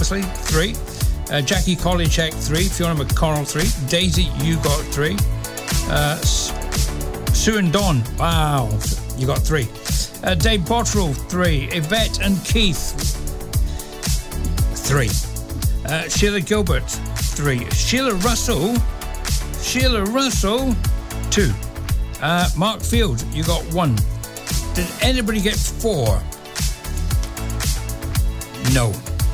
obviously, 3. Jackie Kolicek, 3. Fiona McConnell, 3. Daisy, you got 3. Sue and Dawn, wow, you got 3. Dave Bottrell, 3. Yvette and Keith, 3. Sheila Gilbert, 3. Sheila Russell, 2. Mark Field, you got 1. Did anybody get 4? No.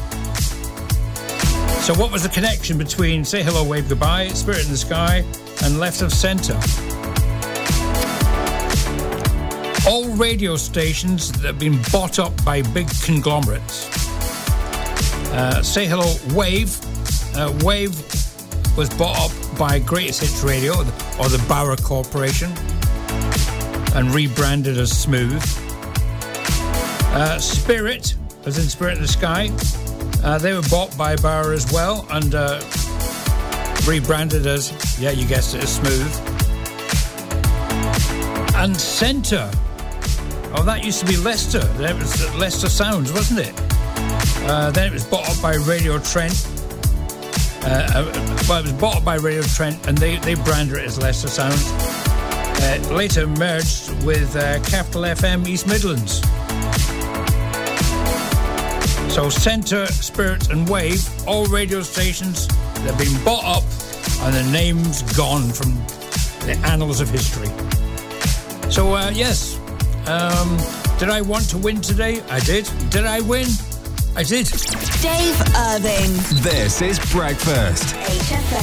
So what was the connection between Say Hello, Wave Goodbye, Spirit in the Sky, and Left of Centre? All radio stations that have been bought up by big conglomerates. Say Hello, Wave. Wave was bought up by Greatest Hits Radio, or the Bauer Corporation, and rebranded as Smooth. Spirit, as in Spirit in the Sky, they were bought by Bauer as well, and rebranded as, yeah, you guessed it, as Smooth. And Centre, oh, that used to be Leicester. Then it was Leicester Sounds, wasn't it? Then it was bought up by Radio Trent. Well, it was bought up by Radio Trent, and they branded it as Leicester Sounds. Later merged with Capital FM East Midlands. So Centre, Spirit and Wave, all radio stations, they've been bought up and the name's gone from the annals of history. So, yes, did I want to win today? I did. Did I win? I did. Dave Irving. This is Breakfast. HFM.